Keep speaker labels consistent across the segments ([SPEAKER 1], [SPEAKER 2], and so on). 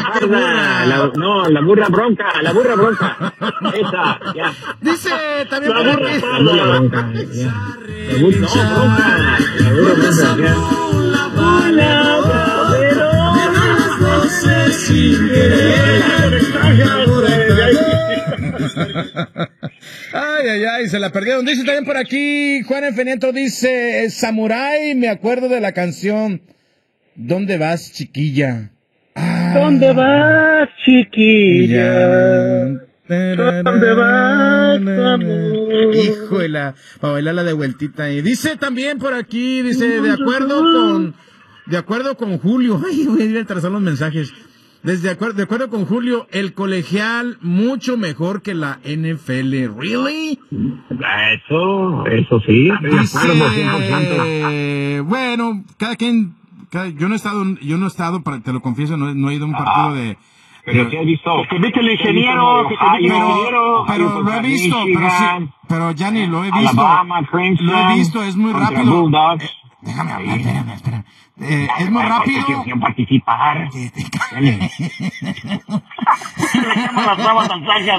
[SPEAKER 1] parda. La burra bronca. Esa, ya.
[SPEAKER 2] Dice también
[SPEAKER 1] La burra parda. La bronca, ya. La burra bronca. La palabra, pero las voces sin querer.
[SPEAKER 2] Ay, se la perdieron. Dice también por aquí, Juan F. Nieto dice, Samurai, me acuerdo de la canción, ¿dónde vas, chiquilla?
[SPEAKER 1] ¿Dónde vas, chiquilla? ¿Dónde vas, amor?
[SPEAKER 2] Híjole, para bailarla de vueltita. Y dice también por aquí, dice, de acuerdo con Julio. Ay, voy a ir a trazar los mensajes. De acuerdo con Julio, el colegial mucho mejor que la NFL. ¿Really?
[SPEAKER 1] Eso sí.
[SPEAKER 2] Dice, bueno, yo no he estado, te lo confieso, no he ido a un partido de...
[SPEAKER 1] Pero ¿qué has visto? Que viste el ingeniero,
[SPEAKER 2] pero lo he visto, pero Gianni, lo he visto.
[SPEAKER 1] Alabama, Clemson,
[SPEAKER 2] lo he visto, es muy rápido.
[SPEAKER 1] Bulldogs.
[SPEAKER 2] Déjame hablar, espera. Es muy rápido.
[SPEAKER 1] Quiero participar. Las bravas alzacas.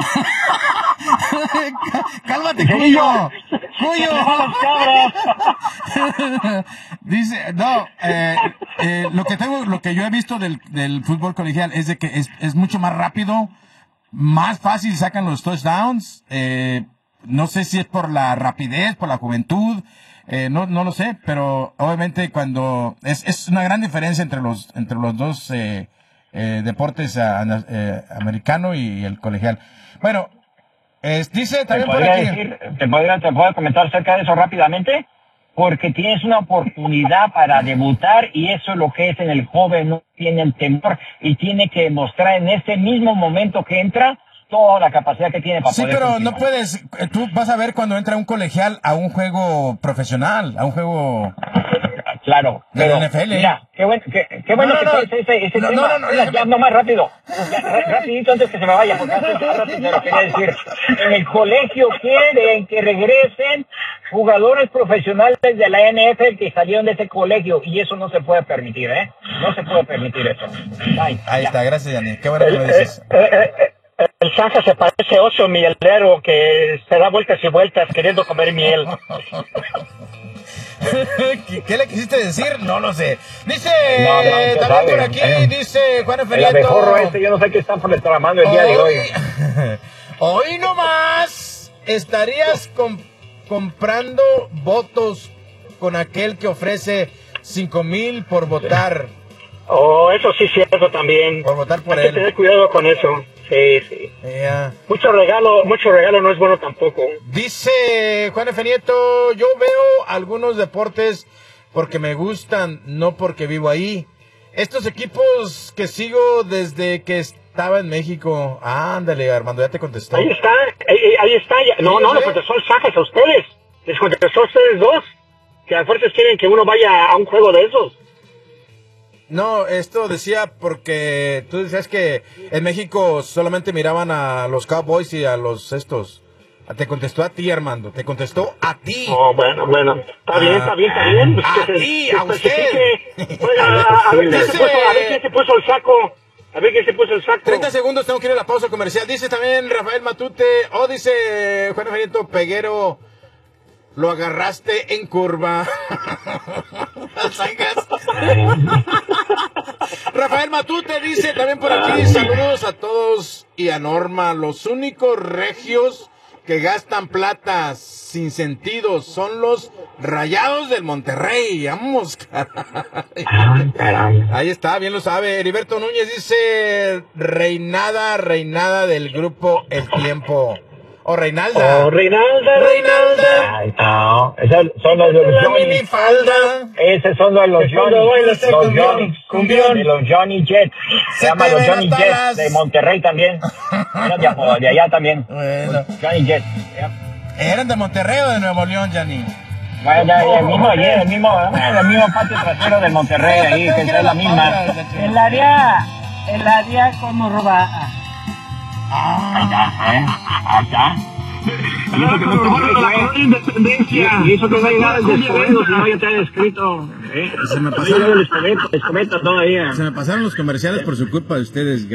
[SPEAKER 2] Cálmate, Cuyo. Dice, no, lo que yo he visto del fútbol colegial es de que es mucho más rápido, más fácil sacan los touchdowns. No sé si es por la rapidez, por la juventud. No lo sé, pero obviamente cuando es una gran diferencia entre los dos deportes americano y el colegial. Bueno, dice también por aquí.
[SPEAKER 1] ¿Te puedo comentar acerca de eso rápidamente? Porque tienes una oportunidad para debutar y eso es lo que es en el joven, no tiene el temor y tiene que mostrar en ese mismo momento que entra toda la capacidad que tiene para poder
[SPEAKER 2] pero
[SPEAKER 1] continuar.
[SPEAKER 2] No puedes, tú vas a ver cuando entra un colegial a un juego profesional, a un juego...
[SPEAKER 1] Claro,
[SPEAKER 2] pero NFL.
[SPEAKER 1] Mira, qué bueno que ese tema. Ya, no más rápido. Rapidito antes que se me vaya, porque hace rato te lo quería decir. En el colegio quieren que regresen jugadores profesionales de la NFL que salieron de ese colegio y eso no se puede permitir, ¿eh? No se puede permitir eso.
[SPEAKER 2] Ahí está, gracias, Yanni. Qué bueno que lo dices.
[SPEAKER 1] El Sanja se parece a oso mielero que se da vueltas y vueltas queriendo comer miel.
[SPEAKER 2] ¿Qué le quisiste decir? No lo sé. Dice,
[SPEAKER 1] también
[SPEAKER 2] por aquí, dice Juan F. Nieto.
[SPEAKER 1] El abejorro yo no sé qué están tramando el día de hoy.
[SPEAKER 2] Hoy nomás estarías comprando votos con aquel que ofrece 5,000 por votar.
[SPEAKER 1] Eso sí es cierto también.
[SPEAKER 2] Por votar por él.
[SPEAKER 1] Hay que tener cuidado con eso. Sí.
[SPEAKER 2] Yeah.
[SPEAKER 1] Mucho regalo no es bueno tampoco.
[SPEAKER 2] Dice Juan F. Nieto, yo veo algunos deportes porque me gustan, no porque vivo ahí. Estos equipos que sigo desde que estaba en México. Ándale, Armando, ya te contestó.
[SPEAKER 1] Ahí está. No, le contestó el Sajas a ustedes. Les contestó a ustedes dos. Que a fuerzas quieren que uno vaya a un juego de esos.
[SPEAKER 2] No, esto decía porque tú decías que en México solamente miraban a los Cowboys y a los estos. Te contestó a ti, Armando. Te contestó a ti.
[SPEAKER 1] Oh, bueno. Está bien.
[SPEAKER 2] A ti, a usted.
[SPEAKER 1] A ver quién se puso el saco.
[SPEAKER 2] 30 segundos, tengo que ir a la pausa comercial. Dice también Rafael Matute. Dice Juan F. Peguero. Lo agarraste en curva. Rafael Matute dice también por aquí, saludos a todos y a Norma. Los únicos regios que gastan plata sin sentido son los Rayados del Monterrey. Vamos, caray. Ahí está, bien lo sabe. Heriberto Núñez dice reinada del grupo El Tiempo. Reinalda.
[SPEAKER 1] Ay, no. Esos son los Johnny. Esos son los Johnny Jets. Se llaman los Johnny Jets de Monterrey también. De allá también.
[SPEAKER 2] Bueno.
[SPEAKER 1] Johnny Jets.
[SPEAKER 2] ¿Eran de Monterrey o de Nuevo León, Gianni?
[SPEAKER 1] Bueno, el mismo patio trasero del Monterrey ahí, que es la misma.
[SPEAKER 3] El área como roba.
[SPEAKER 1] Ahí está. Y eso que no te independencia. Y eso que no hay nada de descuento, si no ya te han escrito.
[SPEAKER 2] Se me pasaron
[SPEAKER 1] el escobeto todavía.
[SPEAKER 2] Se me pasaron los comerciales por su culpa de ustedes.